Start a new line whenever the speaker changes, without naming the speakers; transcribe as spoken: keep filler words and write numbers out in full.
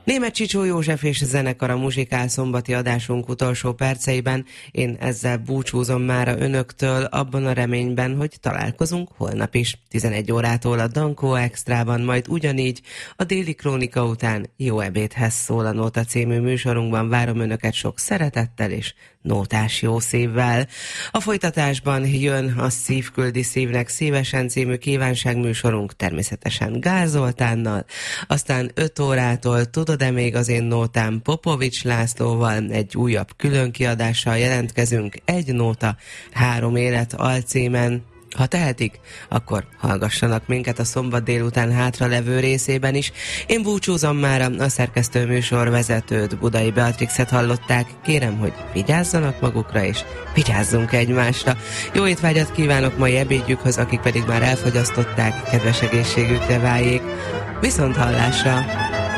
Németh Csicsó József és zenekar a muzsikál szombati adásunk utolsó perceiben. Én ezzel búcsúzom mára önöktől, abban a reményben, hogy találkozunk holnap is. tizenegy órától a Dankó Extrában, majd ugyanígy a Déli Krónika után Jó ebédhez szól a Nóta című műsorunkban. Várom önöket sok szeretettel és nótás jó szívvel. A folytatásban jön a Szív küldi szívnek szívesen című kívánságműsorunk, természetesen Gál Zoltánnal. Aztán öt órától Tudod-e még az én nótám Popovics Lászlóval egy újabb különkiadással jelentkezünk, Egy nóta, három élet alcímen. Ha tehetik, akkor hallgassanak minket a szombat délután hátra levő részében is. Én búcsúzom mára, a szerkesztő műsor vezetőt, Budai Beatrixet hallották. Kérem, hogy vigyázzanak magukra, és vigyázzunk egymásra. Jó étvágyat kívánok mai ebédjükhöz, akik pedig már elfogyasztották, kedves egészségükre váljék. Viszont hallásra!